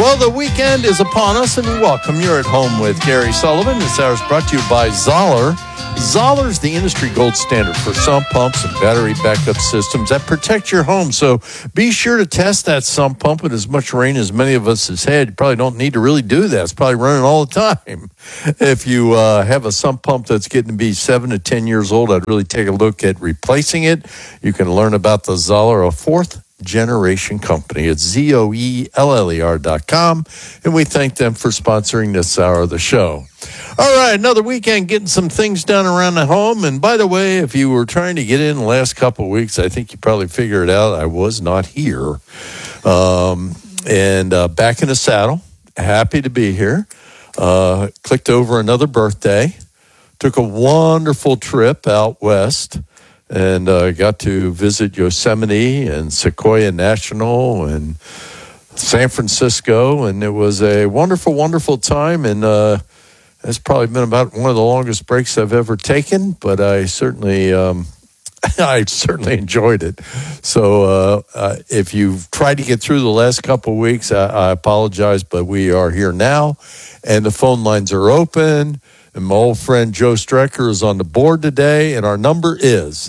Well, the weekend is upon us, and welcome. You're at home with Gary Sullivan. This hour is brought to you by Zoller. Zoller's the industry gold standard for sump pumps and battery backup systems that protect your home. So be sure to test that sump pump. With as much rain as many of us has had, you probably don't need to really do that. It's probably running all the time. If you have a sump pump that's getting to be 7 to 10 years old, I'd really take a look at replacing it. You can learn about the Zoller, a fourth generation company. It's ZOELLER.com, and we thank them for sponsoring this hour of the show. All right, another weekend getting some things done around the home. And by the way, if you were trying to get in the last couple of weeks, I think you probably figured it out. I was not here. And back in the saddle. Happy to be here. Clicked over another birthday. Took a wonderful trip out west. And got to visit Yosemite and Sequoia National and San Francisco. And it was a wonderful, wonderful time. And it's probably been about one of the longest breaks I've ever taken. But I certainly enjoyed it. So if you've tried to get through the last couple of weeks, I apologize. But we are here now. And the phone lines are open. And my old friend Joe Strecker is on the board today, and our number is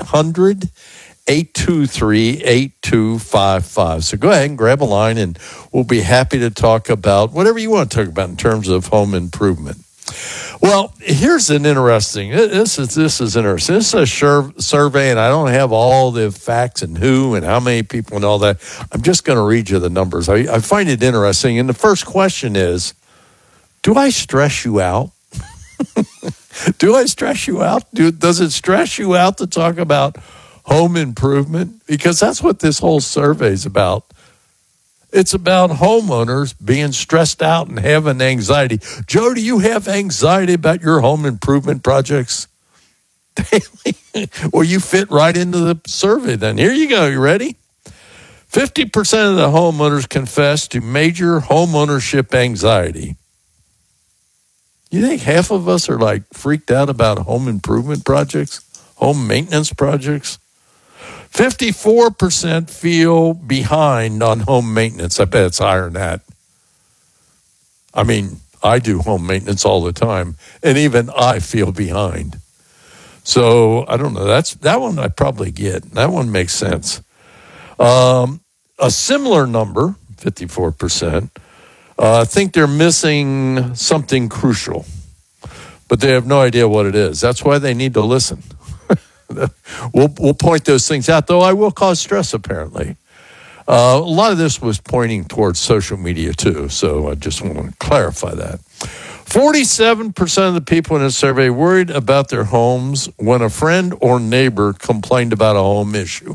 800-823-8255. So go ahead and grab a line, and we'll be happy to talk about whatever you want to talk about in terms of home improvement. Well, here's an interesting, this is interesting. This is a survey, and I don't have all the facts and who and how many people and all that. I'm just going to read you the numbers. I find it interesting. And the first question is, do I stress you out? Do I stress you out? Does it stress you out to talk about home improvement? Because that's what this whole survey is about. It's about homeowners being stressed out and having anxiety. Joe, do you have anxiety about your home improvement projects? Well, you fit right into the survey then. Here you go. You ready? 50% of the homeowners confess to major home ownership anxiety. You think half of us are like freaked out about home improvement projects, home maintenance projects? 54% feel behind on home maintenance. I bet it's higher than that. I mean, I do home maintenance all the time, and even I feel behind. So I don't know. That one I probably get. That one makes sense. A similar number, 54%. Think they're missing something crucial, but they have no idea what it is. That's why they need to listen. We'll point those things out, though I will cause stress, apparently. A lot of this was pointing towards social media, too, so I just want to clarify that. 47% of the people in the survey worried about their homes when a friend or neighbor complained about a home issue.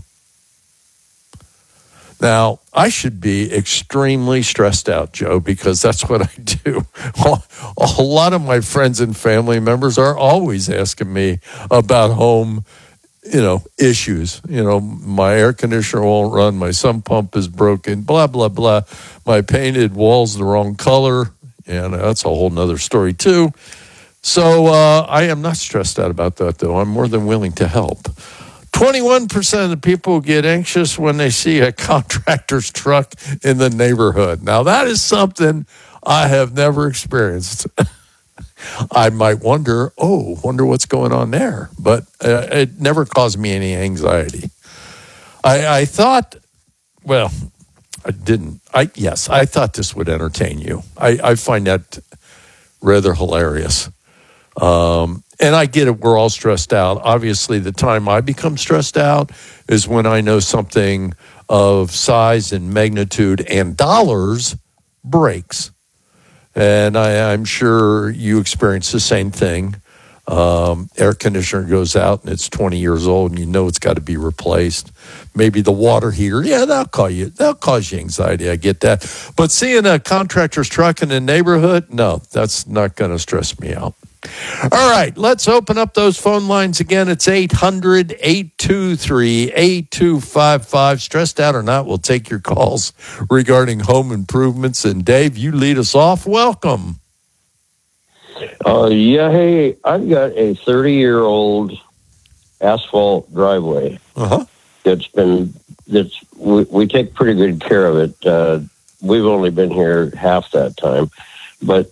Now, I should be extremely stressed out, Joe, because that's what I do. A lot of my friends and family members are always asking me about home, issues. My air conditioner won't run, my sump pump is broken, blah, blah, blah. My painted wall's the wrong color, and that's a whole nother story, too. So I am not stressed out about that, though. I'm more than willing to help. 21% of the people get anxious when they see a contractor's truck in the neighborhood. Now, that is something I have never experienced. I might wonder what's going on there. But it never caused me any anxiety. I thought, well, I didn't. I thought this would entertain you. I find that rather hilarious. And I get it, we're all stressed out. Obviously, the time I become stressed out is when I know something of size and magnitude and dollars breaks. And I'm sure you experience the same thing. Air conditioner goes out and it's 20 years old and you know it's got to be replaced. Maybe the water heater, that'll cause you anxiety. I get that. But seeing a contractor's truck in the neighborhood, no, that's not going to stress me out. All right, let's open up those phone lines again. It's 800-823-8255. Stressed out or not, we'll take your calls regarding home improvements. And Dave, you lead us off. Welcome. Hey, I've got a 30-year-old asphalt driveway. Uh-huh. We take pretty good care of it. we've only been here half that time, but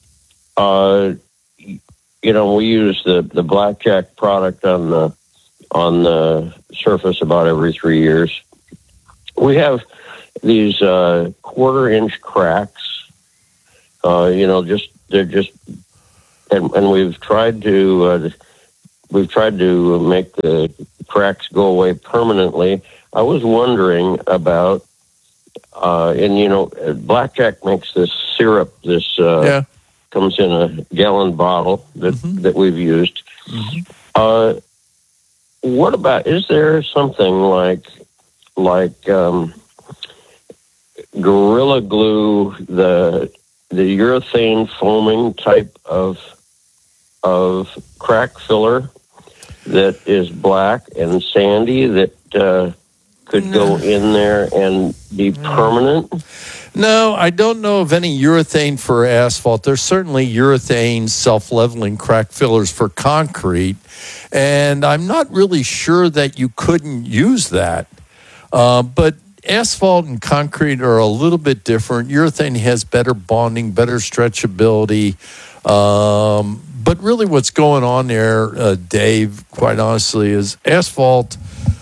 we use the Blackjack product on the surface about every 3 years. We have these 1/4-inch cracks. They're just, and we've tried to make the cracks go away permanently. I was wondering about, Blackjack makes this syrup. This comes in a gallon bottle that we've used. Mm-hmm. What about? Is there something like Gorilla Glue, the urethane foaming type of crack filler that is black and sandy that could go in there and be permanent? No, I don't know of any urethane for asphalt. There's certainly urethane self-leveling crack fillers for concrete, and I'm not really sure that you couldn't use that. But asphalt and concrete are a little bit different. Urethane has better bonding, better stretchability. But really what's going on there, Dave, quite honestly, is asphalt,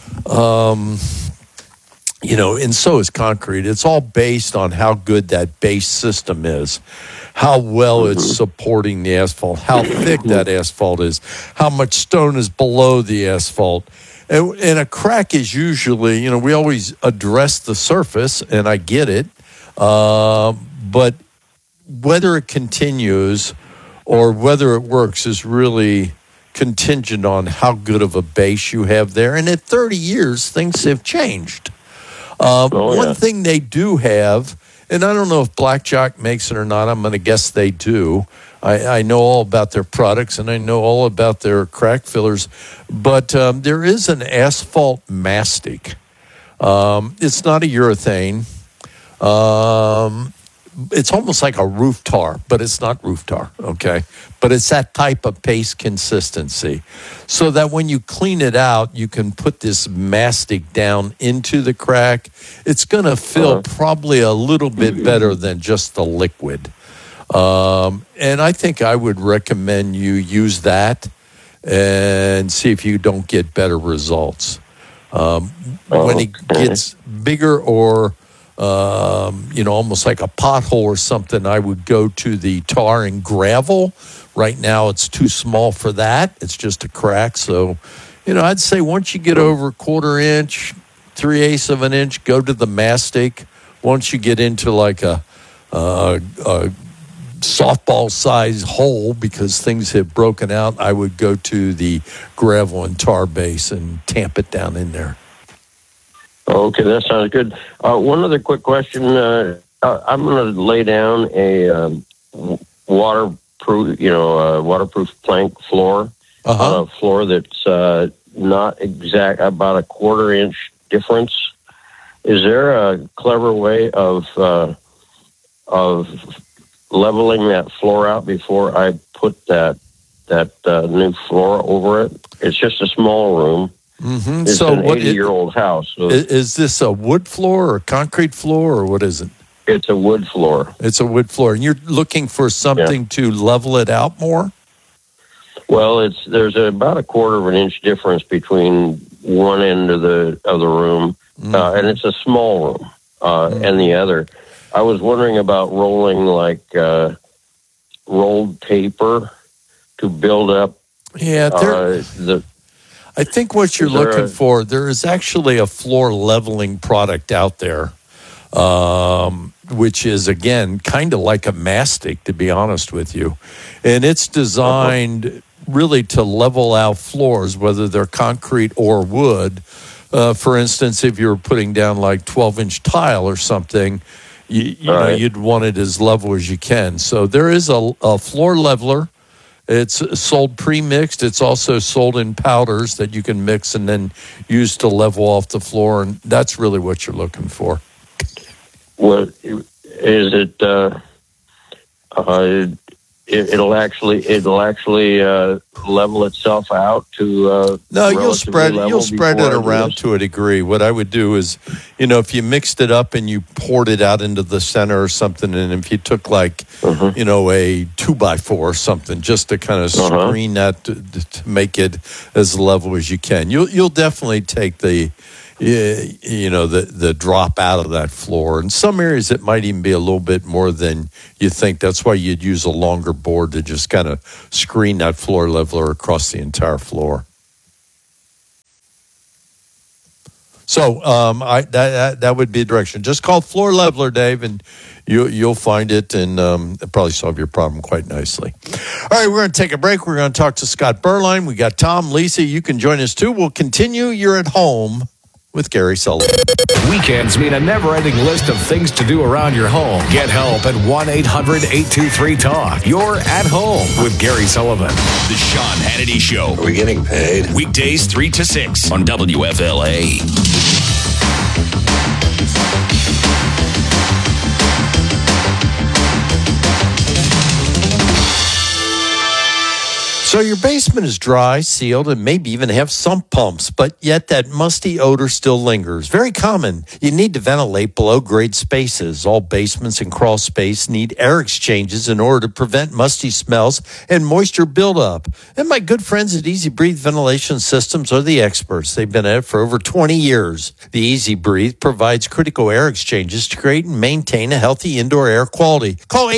and so is concrete. It's all based on how good that base system is, how well it's supporting the asphalt, how thick that asphalt is, how much stone is below the asphalt. And a crack is usually, we always address the surface, and I get it. But whether it continues or whether it works is really contingent on how good of a base you have there. And at 30 years, things have changed. One thing they do have, and I don't know if Blackjack makes it or not, I'm going to guess they do. I know all about their products, and I know all about their crack fillers, but there is an asphalt mastic. It's not a urethane. It's almost like a roof tar, but it's not roof tar, okay? But it's that type of paste consistency. So that when you clean it out, you can put this mastic down into the crack. It's going to fill probably a little bit better than just the liquid. And I think I would recommend you use that and see if you don't get better results. When it gets bigger or almost like a pothole or something, I would go to the tar and gravel. Right now, it's too small for that. It's just a crack. So, I'd say once you get over 1/4 inch, 3/8 of an inch, go to the mastic. Once you get into like a softball size hole because things have broken out, I would go to the gravel and tar base and tamp it down in there. Okay, that sounds good. One other quick question. I'm going to lay down a waterproof plank floor on a floor that's not exact, about a 1/4 inch difference. Is there a clever way of leveling that floor out before I put that new floor over it? It's just a small room. Mm-hmm. It's an 80-year-old house. So is this a wood floor or concrete floor, or what is it? It's a wood floor. It's a wood floor. And you're looking for something to level it out more? Well, there's about a 1/4 of an inch difference between one end of the room, and it's a small room, and the other. I was wondering about rolling like rolled paper to build up. Yeah, I think what you're looking for, there is actually a floor leveling product out there, which is, again, kind of like a mastic, to be honest with you. And it's designed really to level out floors, whether they're concrete or wood. For instance, if you're putting down like 12-inch tile or something, you'd want it as level as you can. So there is a floor leveler. It's sold pre-mixed. It's also sold in powders that you can mix and then use to level off the floor, and that's really what you're looking for. What is it? it'll actually level itself out to no, you'll spread it around to a degree. What I would do is, if you mixed it up and you poured it out into the center or something, and if you took a 2x4 or something just to kind of screen that to make it as level as you can, you'll definitely take the drop out of that floor. In some areas, it might even be a little bit more than you think. That's why you'd use a longer board to just kind of screen that floor leveler across the entire floor. So that would be a direction. Just call Floor Leveler, Dave, and you'll find it, and it'll probably solve your problem quite nicely. All right, we're going to take a break. We're going to talk to Scott Berline. We got Tom, Lisa. You can join us, too. We'll continue. You're at home with Gary Sullivan. Weekends mean a never-ending list of things to do around your home. Get help at 1-800-823-TALK. You're at home with Gary Sullivan. The Sean Hannity Show. Are we getting paid? Weekdays 3 to 6 on WFLA. So your basement is dry, sealed, and maybe even have sump pumps, but yet that musty odor still lingers. Very common. You need to ventilate below-grade spaces. All basements and crawl space need air exchanges in order to prevent musty smells and moisture buildup. And my good friends at Easy Breathe Ventilation Systems are the experts. They've been at it for over 20 years. The Easy Breathe provides critical air exchanges to create and maintain a healthy indoor air quality. Call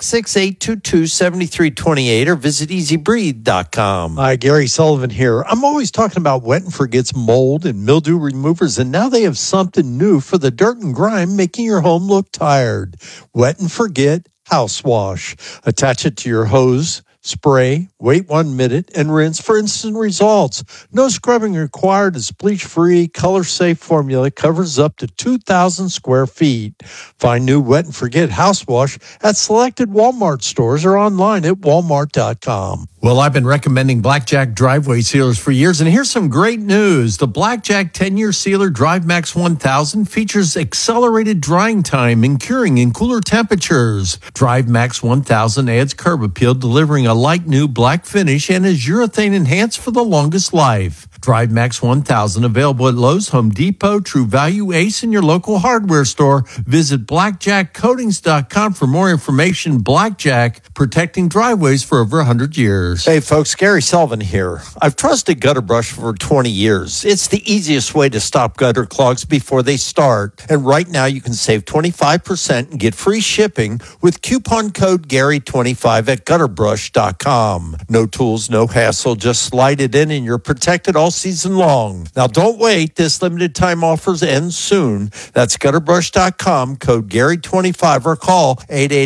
866-822-7328 or visit EasyBreathe.com. Hi, Gary Sullivan here. I'm always talking about Wet and Forget's mold and mildew removers, and now they have something new for the dirt and grime, making your home look tired. Wet and Forget House Wash. Attach it to your hose, spray, wait 1 minute, and rinse for instant results. No scrubbing required. It's bleach-free, color-safe formula. Covers up to 2,000 square feet. Find new Wet and Forget House Wash at selected Walmart stores or online at walmart.com. Well, I've been recommending Blackjack driveway sealers for years, and here's some great news. The Blackjack 10-year sealer DriveMax 1000 features accelerated drying time and curing in cooler temperatures. DriveMax 1000 adds curb appeal, delivering a light new black finish, and is urethane enhanced for the longest life. DriveMax 1000 available at Lowe's, Home Depot, True Value, Ace, and your local hardware store. Visit blackjackcoatings.com for more information. Blackjack, protecting driveways for over 100 years. Hey folks, Gary Sullivan here. I've trusted Gutter Brush for 20 years. It's the easiest way to stop gutter clogs before they start. And right now you can save 25% and get free shipping with coupon code Gary25 at gutterbrush.com. No tools, no hassle. Just slide it in and you're protected all season long. Now don't wait. This limited time offers end soon. That's gutterbrush.com, code Gary25, or call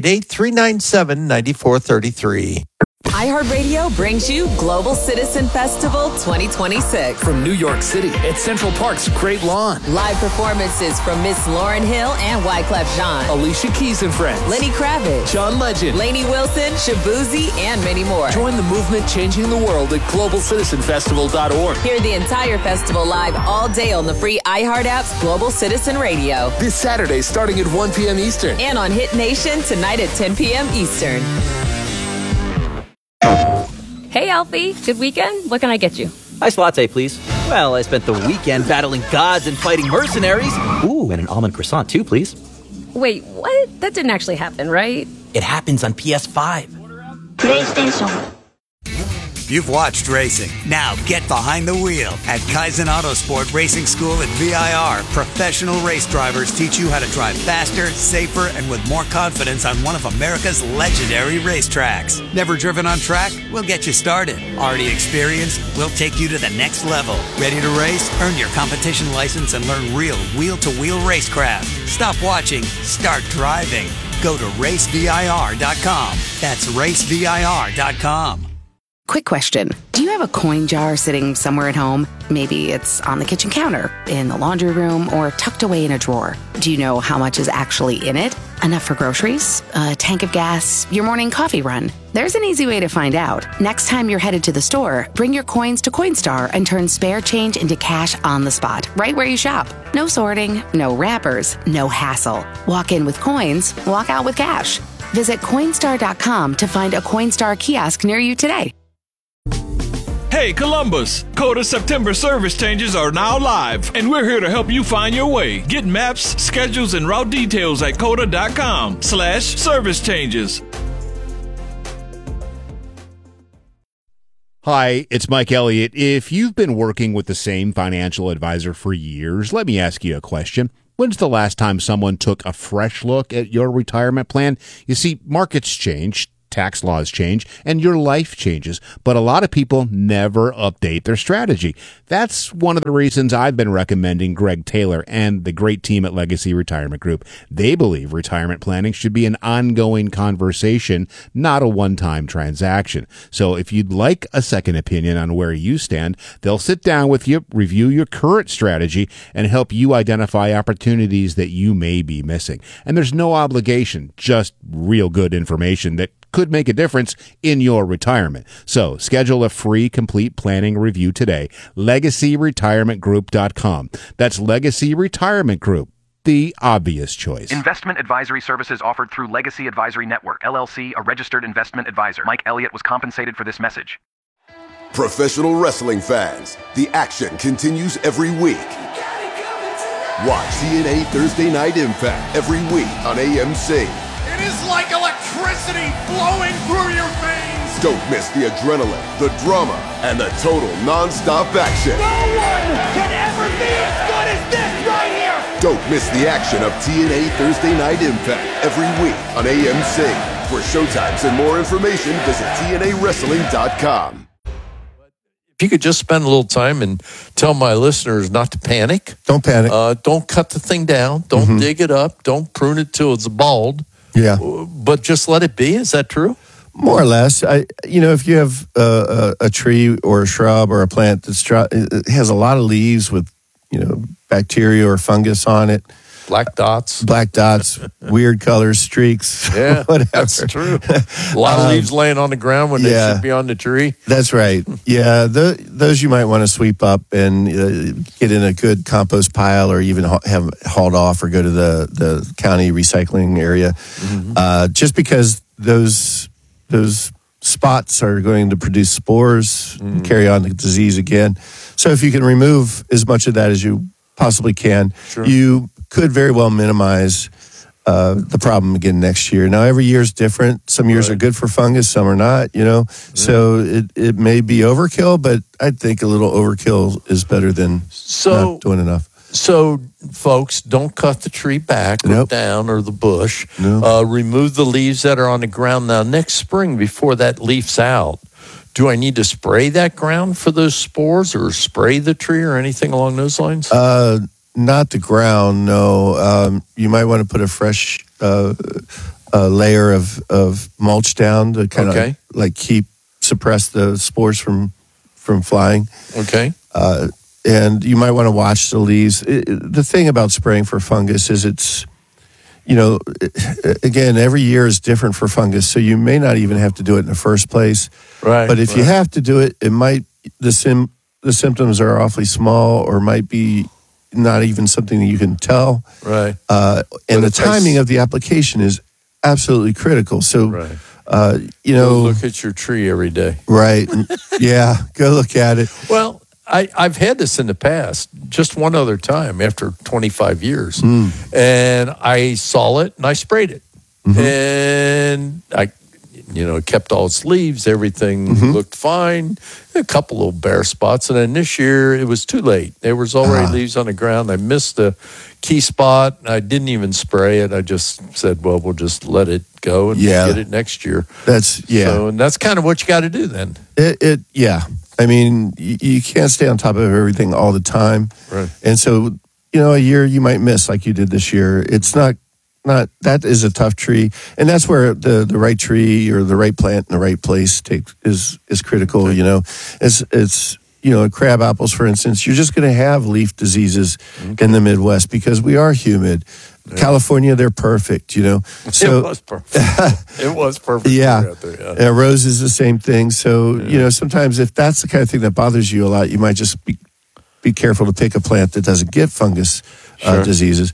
888-397-9433. iHeartRadio brings you Global Citizen Festival 2026. From New York City at Central Park's Great Lawn. Live performances from Miss Lauryn Hill and Wyclef Jean. Alicia Keys and Friends. Lenny Kravitz. John Legend. Lainey Wilson, Shabuzi, and many more. Join the movement changing the world at globalcitizenfestival.org. Hear the entire festival live all day on the free iHeart app's Global Citizen Radio. This Saturday starting at 1 p.m. Eastern. And on Hit Nation tonight at 10 p.m. Eastern. Hey, Alfie. Good weekend? What can I get you? Iced latte, please. Well, I spent the weekend battling gods and fighting mercenaries. Ooh, and an almond croissant, too, please. Wait, what? That didn't actually happen, right? It happens on PS5. PlayStation. You've watched racing. Now get behind the wheel at Kaizen Autosport Racing School at VIR. Professional race drivers teach you how to drive faster, safer, and with more confidence on one of America's legendary racetracks. Never driven on track? We'll get you started. Already experienced? We'll take you to the next level. Ready to race? Earn your competition license and learn real wheel-to-wheel racecraft. Stop watching. Start driving. Go to racevir.com. That's racevir.com. Quick question. Do you have a coin jar sitting somewhere at home? Maybe it's on the kitchen counter, in the laundry room, or tucked away in a drawer. Do you know how much is actually in it? Enough for groceries? A tank of gas? Your morning coffee run? There's an easy way to find out. Next time you're headed to the store, bring your coins to Coinstar and turn spare change into cash on the spot, right where you shop. No sorting, no wrappers, no hassle. Walk in with coins, walk out with cash. Visit Coinstar.com to find a Coinstar kiosk near you today. Hey Columbus, Coda September service changes are now live, and we're here to help you find your way. Get maps, schedules, and route details at coda.com/service changes. Hi, it's Mike Elliott. If you've been working with the same financial advisor for years, let me ask you a question. When's the last time someone took a fresh look at your retirement plan? You see, markets change, tax laws change, and your life changes, but a lot of people never update their strategy. That's one of the reasons I've been recommending Greg Taylor and the great team at Legacy Retirement Group. They believe retirement planning should be an ongoing conversation, not a one-time transaction. So if you'd like a second opinion on where you stand, they'll sit down with you, review your current strategy, and help you identify opportunities that you may be missing. And there's no obligation, just real good information that could make a difference in your retirement. So schedule a free complete planning review today. LegacyRetirementGroup.com. That's Legacy Retirement Group, the obvious choice. Investment advisory services offered through Legacy Advisory Network, LLC, a registered investment advisor. Mike Elliott was compensated for this message. Professional wrestling fans, the action continues every week. Watch TNA Thursday Night Impact every week on AMC. It is like electricity flowing through your veins. Don't miss the adrenaline, the drama, and the total non-stop action. No one can ever be as good as this right here. Don't miss the action of TNA Thursday Night Impact every week on AMC. For showtimes and more information, visit TNAWrestling.com. If you could just spend a little time and tell my listeners not to panic. Don't panic. Don't cut the thing down. Don't dig it up. Don't prune it till it's bald. Yeah. But just let it be. Is that true? More or less. If you have a tree or a shrub or a plant that has a lot of leaves with, bacteria or fungus on it. Black dots, weird colors, streaks. Yeah, whatever. That's true. A lot of leaves laying on the ground when they should be on the tree. That's right. Yeah, those you might want to sweep up and get in a good compost pile, or even have hauled off, or go to the county recycling area. Just because those spots are going to produce spores, and carry on the disease again. So if you can remove as much of that as you possibly can, you could very well minimize the problem again next year. Now, every year is different. Some years are good for fungus, some are not, So it may be overkill, but I think a little overkill is better than not doing enough. So, folks, don't cut the tree back or down, or the bush. Remove the leaves that are on the ground. Now, next spring, before that leaf's out, do I need to spray that ground for those spores, or spray the tree, or anything along those lines? Not the ground, no. You might want to put a fresh layer of mulch down to kind of suppress the spores from flying. Okay. And you might want to watch the leaves. The thing about spraying for fungus is it's, again, every year is different for fungus, so you may not even have to do it in the first place. Right. But if you have to do it, it might the symptoms are awfully small, or might be not even something that you can tell. Right. And the timing of the application is absolutely critical. So, go look at your tree every day. Right. Yeah. Go look at it. Well, I've had this in the past, just one other time after 25 years. And I saw it and I sprayed it. And it kept all its leaves. Everything looked fine. A couple little bare spots. And then this year, it was too late. There was already leaves on the ground. I missed the key spot. I didn't even spray it. I just said, well, we'll just let it go and get it next year. And that's kind of what you got to do then. I mean, you can't stay on top of everything all the time. Right. And so, a year you might miss like you did this year. It's not that is a tough tree. And that's where the right tree or the right plant in the right place is critical, It's crab apples, for instance, you're just going to have leaf diseases in the Midwest because we are humid. Yeah. California, they're perfect, So it was perfect. It was perfect. Yeah. Out there, rose is the same thing. So, sometimes if that's the kind of thing that bothers you a lot, you might just be careful to pick a plant that doesn't get fungus diseases.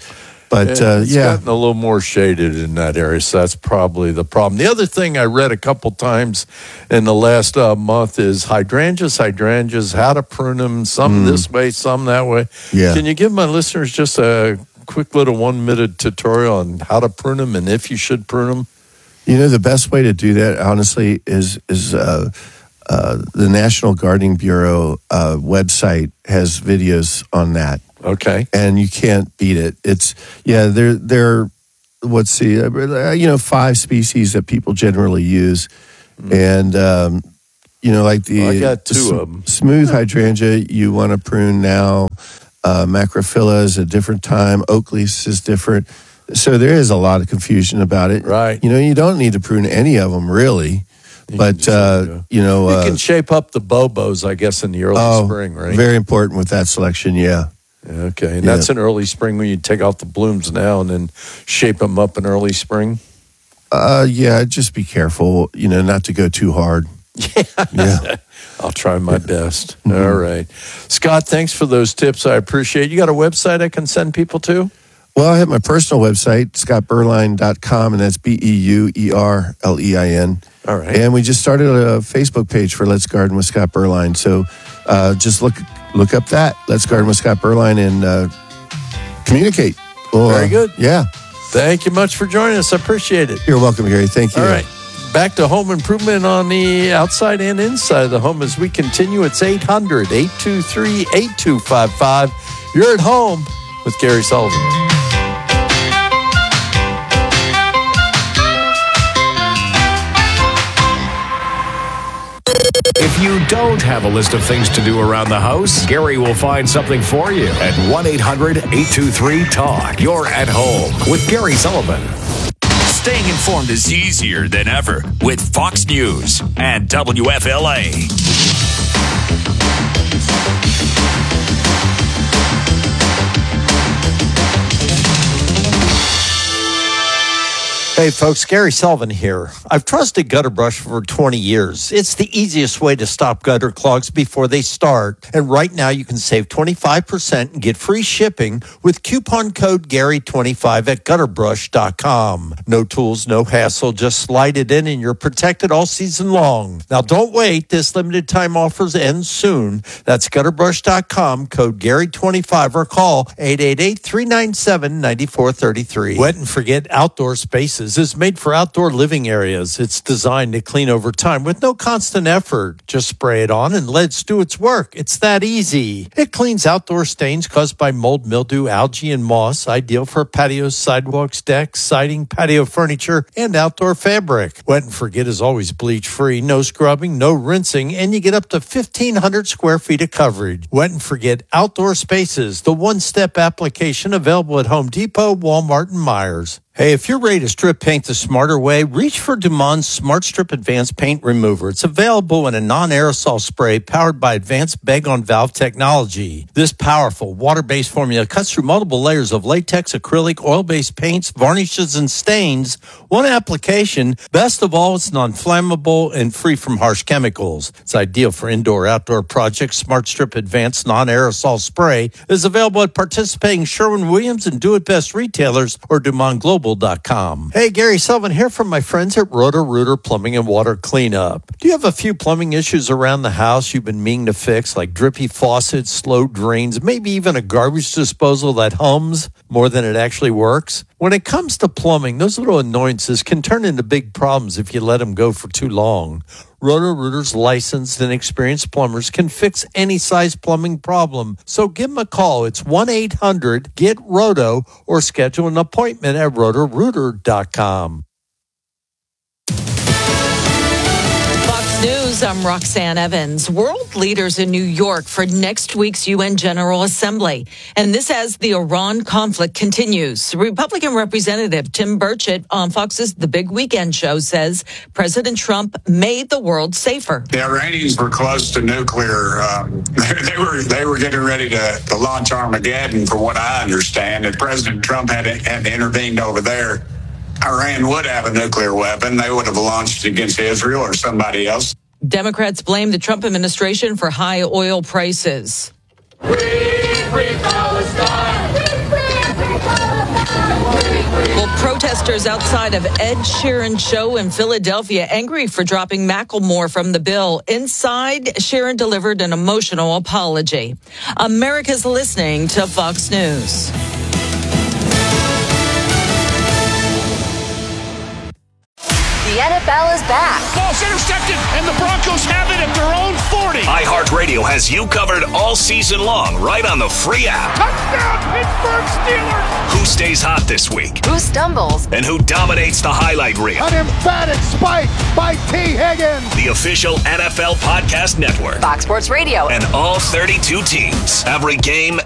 But it's gotten a little more shaded in that area, so that's probably the problem. The other thing I read a couple times in the last month is hydrangeas, how to prune them, some this way, some that way. Yeah. Can you give my listeners just a quick little 1-minute tutorial on how to prune them and if you should prune them? You know, the best way to do that, honestly, is the National Gardening Bureau website has videos on that. Okay. And you can't beat it. They're let's see, 5 species that people generally use. And, like I got 2 of them. Smooth hydrangea, you want to prune now. Macrophylla is a different time. Oakleaf is different. So there is a lot of confusion about it. Right. You don't need to prune any of them, really. You can shape up the bobos, I guess, in the early spring, right? Very important with that selection, yeah. Okay, and that's in early spring when you take out the blooms now and then shape them up in early spring? Just be careful, not to go too hard. Yeah. I'll try my best. All right. Scott, thanks for those tips. I appreciate it. You got a website I can send people to? Well, I have my personal website, scottberline.com, and that's BEUERLEIN. All right. And we just started a Facebook page for Let's Garden with Scott Berline. So just look up that, Let's Garden with Scott Berline, and communicate. Very good. Yeah. Thank you much for joining us. I appreciate it. You're welcome, Gary. Thank you. All right. Back to home improvement on the outside and inside of the home as we continue. It's 800-823-8255. You're at home with Gary Sullivan. If you don't have a list of things to do around the house, Gary will find something for you at 1-800-823-TALK. You're at home with Gary Sullivan. Staying informed is easier than ever with Fox News and WFLA. Hey folks, Gary Sullivan here. I've trusted Gutter Brush for 20 years. It's the easiest way to stop gutter clogs before they start. And right now you can save 25% and get free shipping with coupon code Gary25 at gutterbrush.com. No tools, no hassle, just slide it in and you're protected all season long. Now don't wait, this limited time offers end soon. That's gutterbrush.com, code Gary25 or call 888-397-9433. Wet and Forget Outdoor Spaces is made for outdoor living areas. It's designed to clean over time with no constant effort. Just spray it on and let it do its work. It's that easy. It cleans outdoor stains caused by mold, mildew, algae, and moss. Ideal for patios, sidewalks, decks, siding, patio furniture, and outdoor fabric. Wet and Forget is always bleach-free, no scrubbing, no rinsing, and you get up to 1,500 square feet of coverage. Wet and Forget Outdoor Spaces, the one-step application available at Home Depot, Walmart, and Meijer. Hey, if you're ready to strip paint the smarter way, reach for Dumond's Smart Strip Advanced Paint Remover. It's available in a non-aerosol spray powered by advanced bag-on-valve technology. This powerful water-based formula cuts through multiple layers of latex, acrylic, oil-based paints, varnishes, and stains. One application. Best of all, it's non-flammable and free from harsh chemicals. It's ideal for indoor-outdoor projects. Smart Strip Advanced Non-Aerosol Spray is available at participating Sherwin-Williams and Do-It-Best retailers or DumondGlobal.com. Hey, Gary Sullivan here from my friends at Roto-Rooter Plumbing and Water Cleanup. Do you have a few plumbing issues around the house you've been meaning to fix, like drippy faucets, slow drains, maybe even a garbage disposal that hums more than it actually works? When it comes to plumbing, those little annoyances can turn into big problems if you let them go for too long. Roto-Rooter's licensed and experienced plumbers can fix any size plumbing problem. So give them a call. It's 1-800-GET-ROTO or schedule an appointment at rotorooter.com. News, I'm Roxanne Evans. World leaders in New York for next week's UN General Assembly. And this as the Iran conflict continues. Republican Representative Tim Burchett on Fox's The Big Weekend Show says President Trump made the world safer. The Iranians were close to nuclear. They were getting ready to launch Armageddon, from what I understand. If President Trump had intervened over there, Iran would have a nuclear weapon. They would have launched against Israel or somebody else. Democrats blame the Trump administration for high oil prices. Free Palestine! Free Palestine! Well, protesters outside of Ed Sheeran's show in Philadelphia angry for dropping Macklemore from the bill. Inside, Sheeran delivered an emotional apology. America's listening to Fox News. The NFL is back. Ball's intercepted, and the Broncos have it at their own 40. iHeartRadio has you covered all season long, right on the free app. Touchdown, Pittsburgh Steelers! Who stays hot this week? Who stumbles? And who dominates the highlight reel? An emphatic spike by T. Higgins. The official NFL podcast network. Fox Sports Radio. And all 32 teams. Every game,